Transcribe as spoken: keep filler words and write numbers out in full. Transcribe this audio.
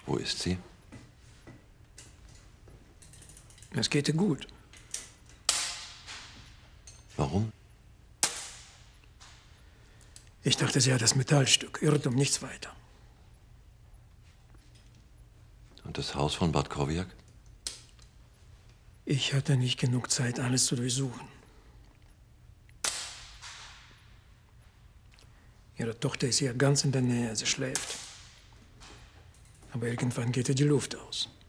Wo ist sie? Es geht ihr gut. Warum? Ich dachte, sie hat das Metallstück. Irrtum, nichts weiter. Und das Haus von Bad Kowiak? Ich hatte nicht genug Zeit, alles zu durchsuchen. Ihre Tochter ist hier ganz in der Nähe, sie schläft. Aber irgendwann geht ihr die Luft aus.